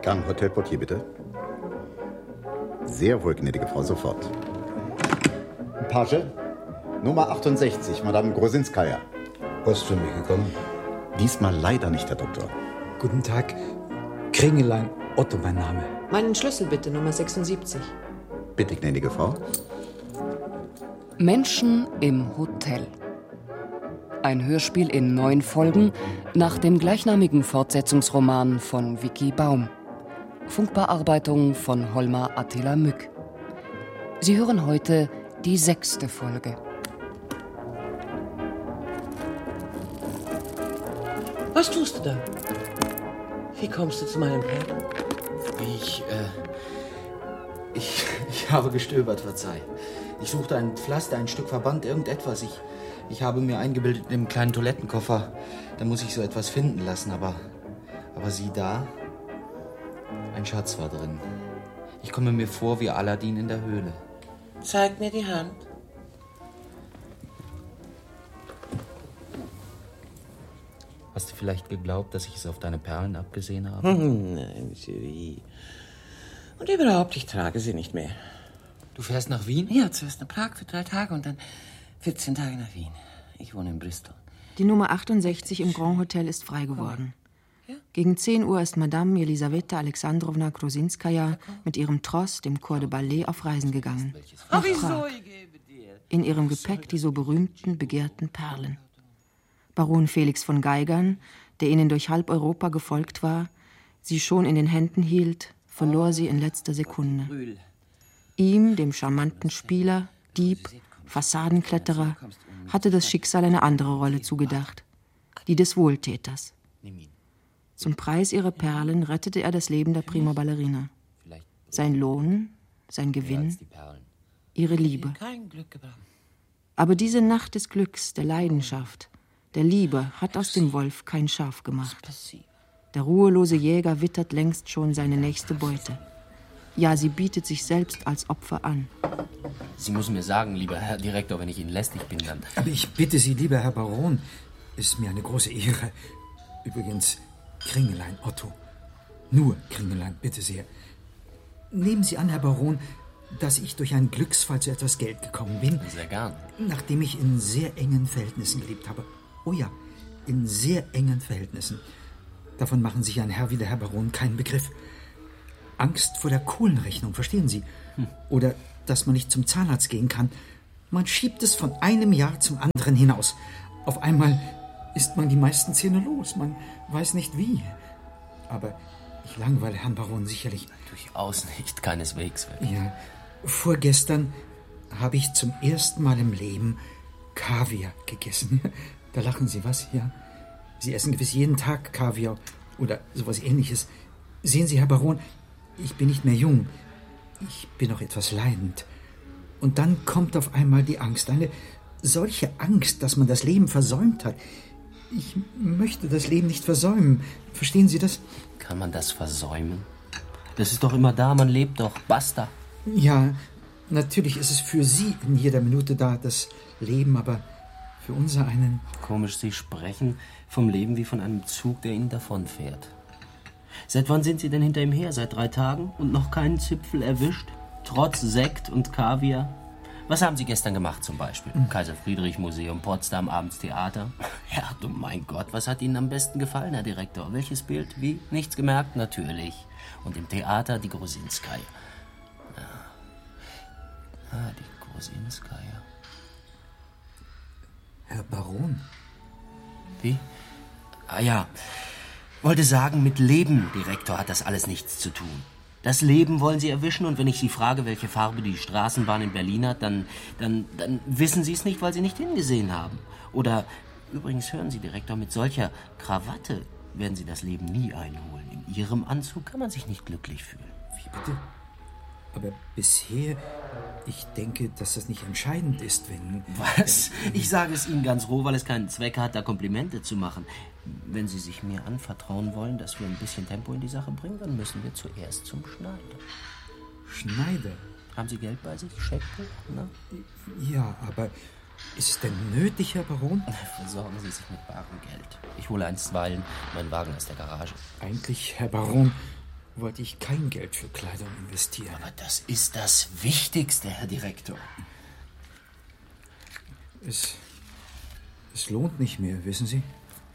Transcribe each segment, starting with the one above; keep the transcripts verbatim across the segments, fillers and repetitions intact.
Gang Hotelportier, bitte. Sehr wohl, gnädige Frau, sofort. Page, Nummer achtundsechzig, Madame Grosinskaja. Post für mich gekommen? Diesmal leider nicht, Herr Doktor. Guten Tag. Kringelein Otto, mein Name. Meinen Schlüssel bitte, Nummer sechsundsiebzig. Bitte, gnädige Frau. Menschen im Hotel. Ein Hörspiel in neun Folgen nach dem gleichnamigen Fortsetzungsroman von Vicky Baum. Funkbearbeitung von Holmar Attila Mück. Sie hören heute die sechste Folge. Was tust du da? Wie kommst du zu meinem Pferd? Ich, äh... Ich, ich habe gestöbert, verzeih. Ich suchte ein Pflaster, ein Stück Verband, irgendetwas. Ich, ich habe mir eingebildet, im kleinen Toilettenkoffer, da muss ich so etwas finden lassen, aber... Aber sieh da, ein Schatz war drin. Ich komme mir vor wie Aladdin in der Höhle. Zeig mir die Hand. Hast du vielleicht geglaubt, dass ich es auf deine Perlen abgesehen habe? Hm, nein, Julie. Und überhaupt, ich trage sie nicht mehr. Du fährst nach Wien? Ja, zuerst nach Prag für drei Tage und dann vierzehn Tage nach Wien. Ich wohne in Bristol. Die Nummer achtundsechzig im Grand Hotel ist frei geworden. Gegen zehn Uhr ist Madame Elisaweta Alexandrowna Grosinskaja mit ihrem Tross, dem Corps de Ballet, auf Reisen gegangen. Nach Prag. In ihrem Gepäck die so berühmten, begehrten Perlen. Baron Felix von Geigern, der ihnen durch halb Europa gefolgt war, sie schon in den Händen hielt, verlor sie in letzter Sekunde. Ihm, dem charmanten Spieler, Dieb, Fassadenkletterer, hatte das Schicksal eine andere Rolle zugedacht, die des Wohltäters. Zum Preis ihrer Perlen rettete er das Leben der Prima Ballerina. Sein Lohn, sein Gewinn, ihre Liebe. Aber diese Nacht des Glücks, der Leidenschaft, der Liebe hat aus dem Wolf kein Schaf gemacht. Der ruhelose Jäger wittert längst schon seine nächste Beute. Ja, sie bietet sich selbst als Opfer an. Sie müssen mir sagen, lieber Herr Direktor, wenn ich Ihnen lästig bin, dann... Aber ich bitte Sie, lieber Herr Baron, ist mir eine große Ehre. Übrigens, Kringelein Otto. Nur Kringelein, bitte sehr. Nehmen Sie an, Herr Baron, dass ich durch einen Glücksfall zu etwas Geld gekommen bin. Sehr gern. Nachdem ich in sehr engen Verhältnissen gelebt habe. Oh ja, in sehr engen Verhältnissen. Davon machen sich ein Herr wie der Herr Baron keinen Begriff. Angst vor der Kohlenrechnung, verstehen Sie? Hm. Oder dass man nicht zum Zahnarzt gehen kann. Man schiebt es von einem Jahr zum anderen hinaus. Auf einmal ist man die meisten Zähne los. Man weiß nicht wie. Aber ich langweile Herrn Baron sicherlich. Durchaus nicht, keineswegs. Ja, vorgestern habe ich zum ersten Mal im Leben Kaviar gegessen. Da lachen Sie, was? Ja. Sie essen gewiss jeden Tag Kaviar oder sowas Ähnliches. Sehen Sie, Herr Baron, ich bin nicht mehr jung. Ich bin noch etwas leidend. Und dann kommt auf einmal die Angst. Eine solche Angst, dass man das Leben versäumt hat. Ich möchte das Leben nicht versäumen. Verstehen Sie das? Kann man das versäumen? Das ist doch immer da, man lebt doch. Basta. Ja, natürlich ist es für Sie in jeder Minute da, das Leben, aber für unser einen... Komisch, Sie sprechen vom Leben wie von einem Zug, der Ihnen davonfährt. Seit wann sind Sie denn hinter ihm her? Seit drei Tagen? Und noch keinen Zipfel erwischt? Trotz Sekt und Kaviar? Was haben Sie gestern gemacht zum Beispiel? Mhm. Kaiser-Friedrich-Museum, Potsdam, abends Theater. Ja, du mein Gott, was hat Ihnen am besten gefallen, Herr Direktor? Welches Bild? Wie? Nichts gemerkt? Natürlich. Und im Theater die Grosinskaja. Ja. Ah, die Grosinskaja. Herr Baron? Wie? Ah ja, wollte sagen, mit Leben, Direktor, hat das alles nichts zu tun. Das Leben wollen Sie erwischen und wenn ich Sie frage, welche Farbe die Straßenbahn in Berlin hat, dann, dann, dann wissen Sie es nicht, weil Sie nicht hingesehen haben. Oder, übrigens hören Sie, Direktor, mit solcher Krawatte werden Sie das Leben nie einholen. In Ihrem Anzug kann man sich nicht glücklich fühlen. Wie bitte? Aber bisher, ich denke, dass das nicht entscheidend ist, wenn... Was? Ich sage es Ihnen ganz roh, weil es keinen Zweck hat, da Komplimente zu machen. Wenn Sie sich mir anvertrauen wollen, dass wir ein bisschen Tempo in die Sache bringen, dann müssen wir zuerst zum Schneider. Schneider? Haben Sie Geld bei sich? Scheckbuch, ne? Ja, aber ist es denn nötig, Herr Baron? Versorgen Sie sich mit barem Geld. Ich hole einstweilen meinen Wagen aus der Garage. Eigentlich, Herr Baron, wollte ich kein Geld für Kleidung investieren. Aber das ist das Wichtigste, Herr Direktor. Es, es lohnt nicht mehr, wissen Sie?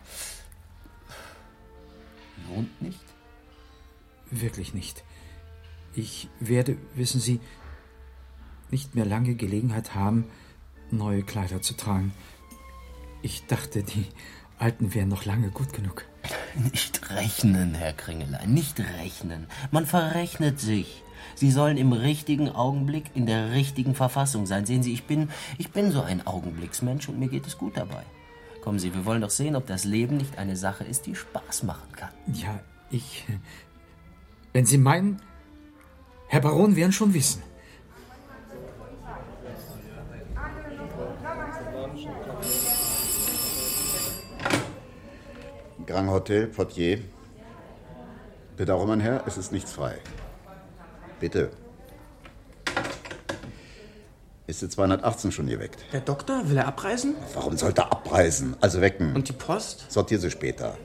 Lohnt nicht? Wirklich nicht. Ich werde, wissen Sie, nicht mehr lange Gelegenheit haben, neue Kleider zu tragen. Ich dachte, die alten wären noch lange gut genug. Nicht rechnen, Herr Kringelein, nicht rechnen. Man verrechnet sich. Sie sollen im richtigen Augenblick in der richtigen Verfassung sein. Sehen Sie, ich bin, ich bin so ein Augenblicksmensch und mir geht es gut dabei. Kommen Sie, wir wollen doch sehen, ob das Leben nicht eine Sache ist, die Spaß machen kann. Ja, ich... Wenn Sie meinen, Herr Baron werden schon wissen. Grand Hotel, Portier. Bitte auch, mein Herr, es ist nichts frei. Bitte. Ist die zweihundertachtzehn schon geweckt? Der Doktor, will er abreisen? Warum sollte er abreisen? Also wecken. Und die Post? Sortier sie später.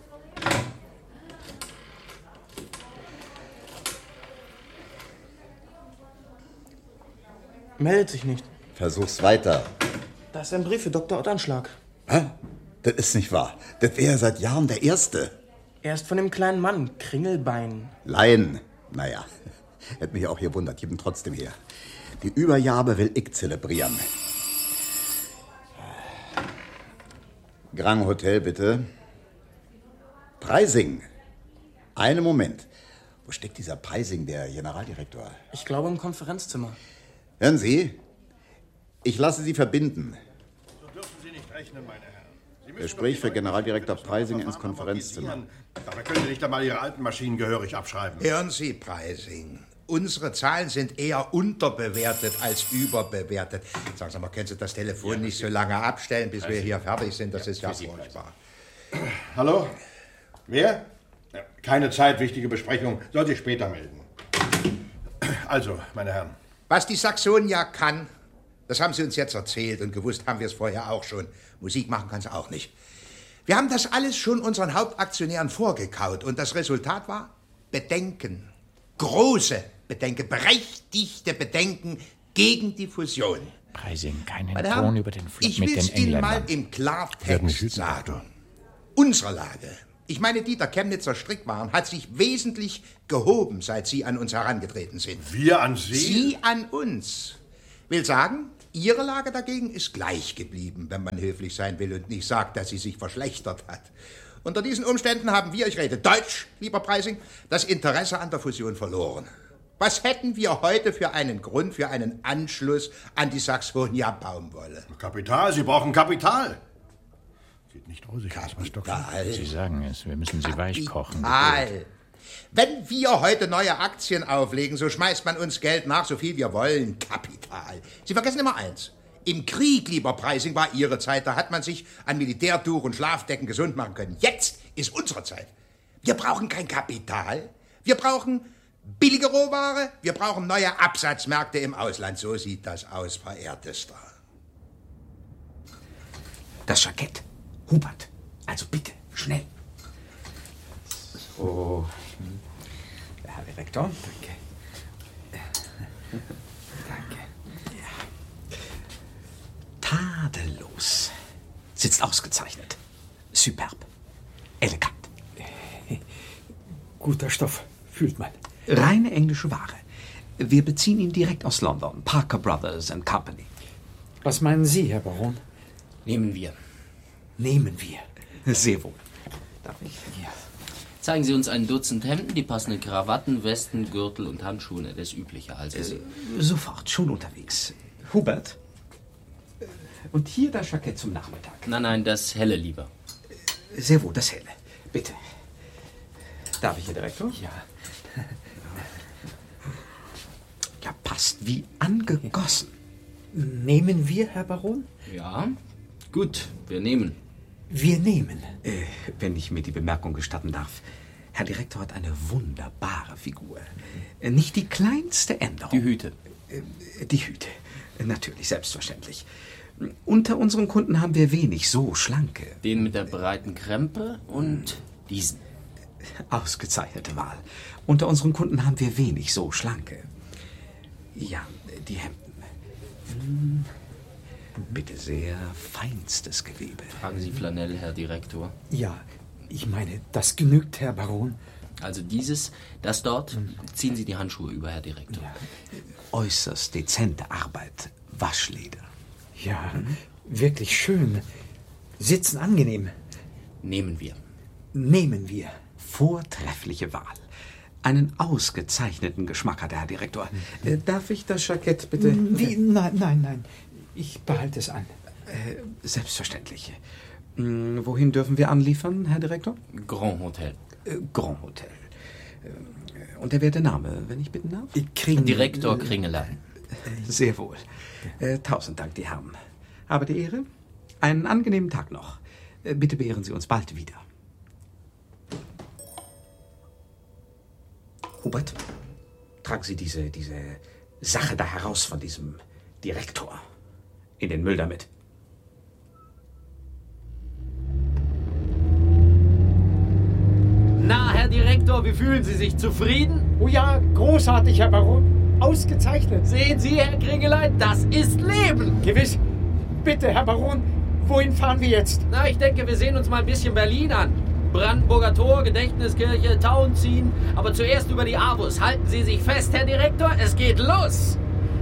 Meldet sich nicht. Versuch's weiter. Da ist ein Brief für Doktor Ottanschlag. Hä? Das ist nicht wahr. Das wäre seit Jahren der Erste. Er ist von dem kleinen Mann, Kringelbein. Laien. Naja, hätte mich auch gewundert. Gib ihn trotzdem her. Die Übergabe will ich zelebrieren. Grand Hotel, bitte. Preising. Einen Moment. Wo steckt dieser Preising, der Generaldirektor? Ich glaube im Konferenzzimmer. Hören Sie, ich lasse Sie verbinden. So dürfen Sie nicht rechnen, meine Herren. Sie müssen Gespräch für Generaldirektor Preising ins Konferenzzimmer. Dabei können Sie nicht einmal Ihre alten Maschinen gehörig abschreiben. Hören Sie, Preising. Unsere Zahlen sind eher unterbewertet als überbewertet. Sagen Sie mal, können Sie das Telefon ja, nicht so lange abstellen, bis wir hier fertig sind? Das ja, ist ja furchtbar. Hallo? Wer? Keine Zeit, wichtige Besprechung. Soll sich später melden. Also, meine Herren. Was die Saxonia kann, das haben Sie uns jetzt erzählt und gewusst haben wir es vorher auch schon. Musik machen kann sie auch nicht. Wir haben das alles schon unseren Hauptaktionären vorgekaut und das Resultat war Bedenken. Große Bedenken, berechtigte Bedenken gegen die Fusion. Preising, keinen Ton über den Flug mit den Engländern. Ich will Ihnen mal im Klartext sagen. Unsere Lage, ich meine die der Chemnitzer Strickwaren, hat sich wesentlich gehoben, seit Sie an uns herangetreten sind. Wir an Sie? Sie an uns. Will sagen, Ihre Lage dagegen ist gleich geblieben, wenn man höflich sein will und nicht sagt, dass sie sich verschlechtert hat. Unter diesen Umständen haben wir, ich rede Deutsch, lieber Preising, das Interesse an der Fusion verloren. Was hätten wir heute für einen Grund für einen Anschluss an die Saxonia Baumwolle? Kapital, Sie brauchen Kapital. Sieht nicht rosig aus, was Kapital. Sie sagen es, wir müssen sie weich kochen. Kapital. Wenn wir heute neue Aktien auflegen, so schmeißt man uns Geld nach, so viel wir wollen. Kapital. Sie vergessen immer eins. Im Krieg, lieber Preising, war Ihre Zeit. Da hat man sich an Militärtuch und Schlafdecken gesund machen können. Jetzt ist unsere Zeit. Wir brauchen kein Kapital. Wir brauchen billige Rohware. Wir brauchen neue Absatzmärkte im Ausland. So sieht das aus, verehrtester. Das Jackett. Hubert, also bitte, schnell. So, Herr Direktor. Danke. Danke. Ja. Tadellos. Sitzt ausgezeichnet. Superb. Elegant. Guter Stoff, fühlt man. Reine englische Ware. Wir beziehen ihn direkt aus London. Parker Brothers and Company. Was meinen Sie, Herr Baron? Nehmen wir. Nehmen wir. Sehr wohl. Darf ich? Ja. Zeigen Sie uns ein Dutzend Hemden, die passenden Krawatten, Westen, Gürtel und Handschuhe. Das Übliche also. Äh, sofort, schon unterwegs. Hubert. Und hier das Jackett zum Nachmittag. Nein, nein, das Helle lieber. Sehr wohl, das Helle. Bitte. Darf ich, Herr Direktor? Ja. Ja, passt wie angegossen. Nehmen wir, Herr Baron? Ja, gut, wir nehmen. Wir nehmen. Äh, wenn ich mir die Bemerkung gestatten darf. Herr Direktor hat eine wunderbare Figur. Äh, nicht die kleinste Änderung. Die Hüte. Äh, die Hüte. Äh, natürlich, selbstverständlich. Unter unseren Kunden haben wir wenig so schlanke. Den mit der breiten Krempe und diesen. Ausgezeichnete Wahl. Unter unseren Kunden haben wir wenig so schlanke. Ja, die Hemden. Hm. Bitte sehr, feinstes Gewebe. Tragen Sie Flanell, Herr Direktor? Ja, ich meine, das genügt, Herr Baron. Also dieses, das dort, ziehen Sie die Handschuhe über, Herr Direktor. Ja. Äußerst dezente Arbeit, Waschleder. Ja, hm? Wirklich schön. Sitzen angenehm. Nehmen wir. Nehmen wir. Vortreffliche Wahl. Einen ausgezeichneten Geschmack hat der Herr Direktor. Äh, darf ich das Jackett bitte... Wie? Nein, nein, nein. Ich behalte es an. Äh, selbstverständlich. Hm, wohin dürfen wir anliefern, Herr Direktor? Grand Hotel. Äh, Grand Hotel. Äh, und der werte Name, wenn ich bitten darf? Kring Direktor Kringelein. Sehr wohl. Äh, tausend Dank, die Herren. Aber die Ehre. Einen angenehmen Tag noch. Äh, bitte beehren Sie uns bald wieder. Hubert, tragen Sie diese, diese Sache da heraus von diesem Direktor. In den Müll damit. Na, Herr Direktor, wie fühlen Sie sich? Zufrieden? Oh ja, großartig, Herr Baron. Ausgezeichnet. Sehen Sie, Herr Kringelein, das ist Leben. Gewiss. Bitte, Herr Baron, wohin fahren wir jetzt? Na, ich denke, wir sehen uns mal ein bisschen Berlin an. Brandenburger Tor, Gedächtniskirche, Town ziehen. Aber zuerst über die Avus. Halten Sie sich fest, Herr Direktor, es geht los.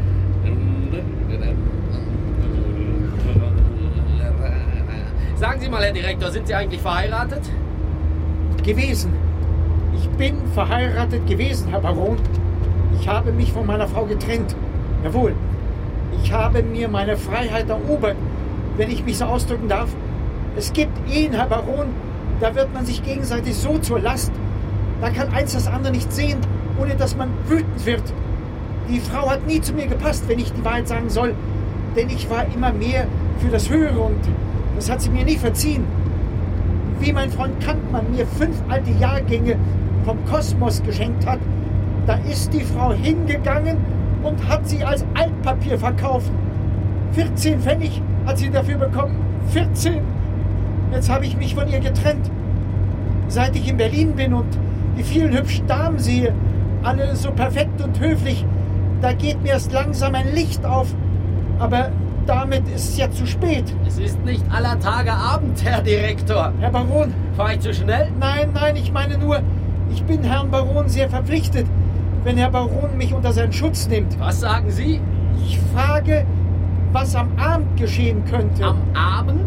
Sagen Sie mal, Herr Direktor, sind Sie eigentlich verheiratet? Gewesen. Ich bin verheiratet gewesen, Herr Baron. Ich habe mich von meiner Frau getrennt. Jawohl. Ich habe mir meine Freiheit erobert, wenn ich mich so ausdrücken darf. Es gibt Ehen, Herr Baron, da wird man sich gegenseitig so zur Last. Da kann eins das andere nicht sehen, ohne dass man wütend wird. Die Frau hat nie zu mir gepasst, wenn ich die Wahrheit sagen soll. Denn ich war immer mehr für das Höhere und das hat sie mir nie verziehen. Wie mein Freund Kampmann mir fünf alte Jahrgänge vom Kosmos geschenkt hat, da ist die Frau hingegangen und hat sie als Altpapier verkauft. vierzehn Pfennig hat sie dafür bekommen. vierzehn! Jetzt habe ich mich von ihr getrennt. Seit ich in Berlin bin und die vielen hübschen Damen sehe, alle so perfekt und höflich, da geht mir erst langsam ein Licht auf. Aber damit ist es ja zu spät. Es ist nicht aller Tage Abend, Herr Direktor. Herr Baron. Fahr ich zu schnell? Nein, nein, ich meine nur, ich bin Herrn Baron sehr verpflichtet, wenn Herr Baron mich unter seinen Schutz nimmt. Was sagen Sie? Ich frage, was am Abend geschehen könnte. Am Abend?